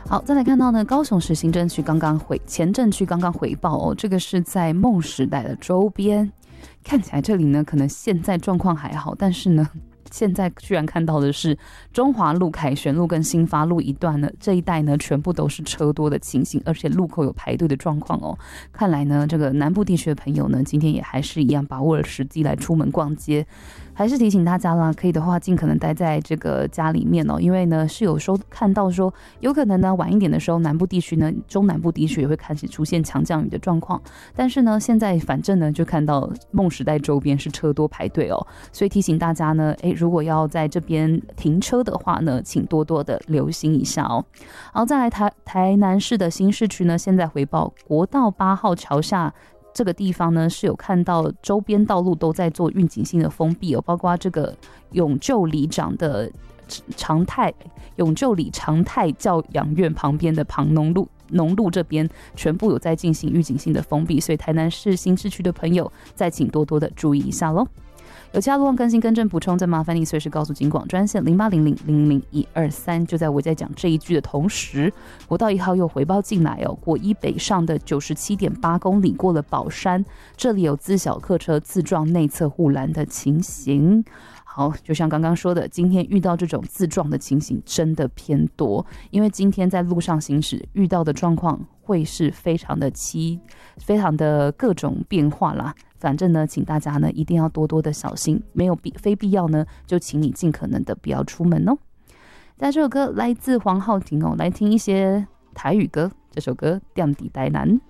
好，再来看到呢，高雄市前镇区刚刚回报哦，这个是在梦时代的周边，看起来这里呢可能现在状况还好，但是呢现在居然看到的是中华路、凯旋路跟新发路一段呢，这一带呢全部都是车多的情形，而且路口有排队的状况哦。看来呢，这个南部地区的朋友呢，今天也还是一样把握了时机来出门逛街。还是提醒大家啦，可以的话尽可能待在这个家里面哦，因为呢是有看到说有可能呢晚一点的时候，南部地区呢、中南部地区也会开始出现强降雨的状况。但是呢，现在反正呢就看到梦时代周边是车多排队哦，所以提醒大家呢，如果要在这边停车的话呢，请多多的留心一下哦。然后再来台南市的新市区呢，现在回报国道8号桥下。这个地方呢是有看到周边道路都在做运景性的封闭哦，包括这个永救里长的永救里长泰教养院旁边的庞农路这边全部有在进行预警性的封闭，所以台南市新市区的朋友再请多多的注意一下咯。有其他路况更新更正补充，再麻烦你随时告诉警广专线0800000123。就在我在讲这一句的同时，国道1号又回报进来哦，国一北上的97.8公里过了宝山，这里有自小客车自撞内侧护栏的情形。好，就像刚刚说的，今天遇到这种自撞的情形真的偏多，因为今天在路上行驶遇到的状况会是非常的各种变化啦。反正呢，请大家呢一定要多多的小心，没有非必要呢，就请你尽可能的不要出门哦。在这首歌来自黄浩庭哦，来听一些台语歌，这首歌《点伫台南》。